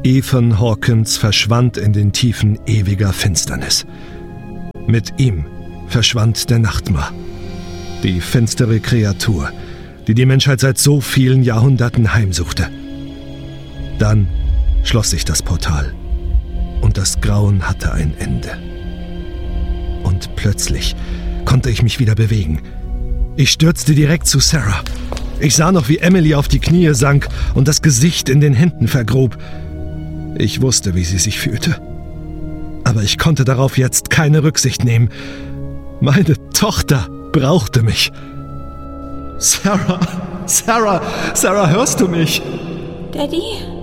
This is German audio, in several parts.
Ethan Hawkins verschwand in den Tiefen ewiger Finsternis. Mit ihm verschwand der Nachtmar, die finstere Kreatur, die die Menschheit seit so vielen Jahrhunderten heimsuchte. Dann schloss sich das Portal und das Grauen hatte ein Ende. Und plötzlich konnte ich mich wieder bewegen. Ich stürzte direkt zu Sarah. Ich sah noch, wie Emily auf die Knie sank und das Gesicht in den Händen vergrub. Ich wusste, wie sie sich fühlte. Aber ich konnte darauf jetzt keine Rücksicht nehmen. Meine Tochter brauchte mich. Sarah, hörst du mich? Daddy?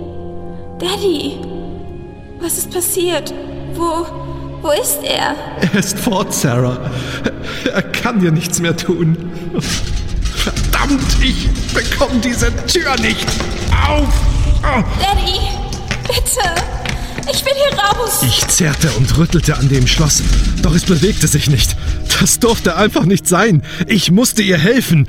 Was ist passiert? Wo ist er? Er ist fort, Sarah. Er kann dir nichts mehr tun. Verdammt, ich bekomme diese Tür nicht auf. Oh. Daddy, bitte. Ich will hier raus. Ich zerrte und rüttelte an dem Schloss, doch es bewegte sich nicht. Das durfte einfach nicht sein. Ich musste ihr helfen.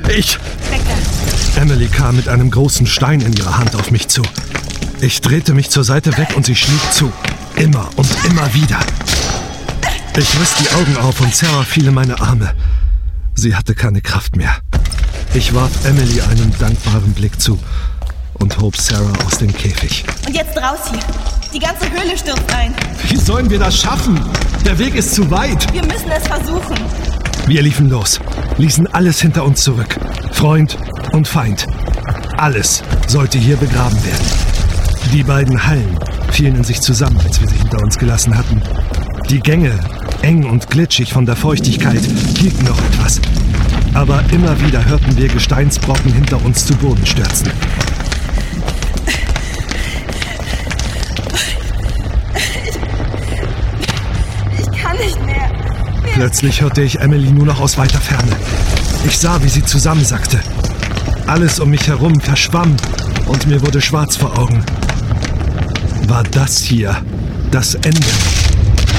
Emily kam mit einem großen Stein in ihrer Hand auf mich zu. Ich drehte mich zur Seite weg und sie schlug zu. Immer und immer wieder. Ich riss die Augen auf und Sarah fiel in meine Arme. Sie hatte keine Kraft mehr. Ich warf Emily einen dankbaren Blick zu und hob Sarah aus dem Käfig. Und jetzt raus hier. Die ganze Höhle stürzt ein. Wie sollen wir das schaffen? Der Weg ist zu weit. Wir müssen es versuchen. Wir liefen los, ließen alles hinter uns zurück. Freund und Feind. Alles sollte hier begraben werden. Die beiden Hallen fielen in sich zusammen, als wir sie hinter uns gelassen hatten. Die Gänge, eng und glitschig von der Feuchtigkeit, hielten noch etwas. Aber immer wieder hörten wir Gesteinsbrocken hinter uns zu Boden stürzen. Ich kann nicht mehr. Plötzlich hörte ich Emily nur noch aus weiter Ferne. Ich sah, wie sie zusammensackte. Alles um mich herum verschwamm und mir wurde schwarz vor Augen. War das hier das Ende?